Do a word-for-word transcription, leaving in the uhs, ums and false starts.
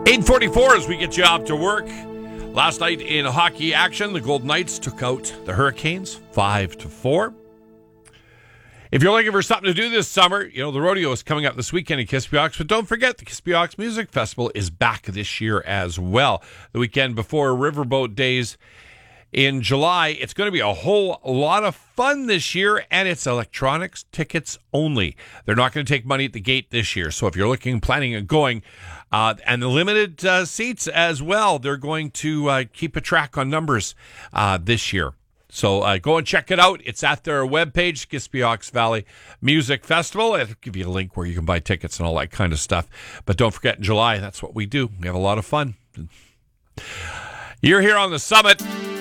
eight forty-four as we get you off to work. Last night in hockey action, the Golden Knights took out the Hurricanes five to four. If you're looking for something to do this summer, you know, the rodeo is coming up this weekend in Kispiox, but don't forget the Kispiox Music Festival is back this year as well. The weekend before Riverboat Days in July. It's going to be a whole lot of fun this year, and it's electronics tickets only. They're not going to take money at the gate this year. So if you're looking, planning on going, uh, and the limited uh, seats as well, they're going to uh, keep a track on numbers uh, this year. So uh, go and check it out. It's at their webpage, Kispiox Valley Music Festival. It'll give you a link where you can buy tickets and all that kind of stuff. But don't forget, in July, that's what we do. We have a lot of fun. You're here on the summit.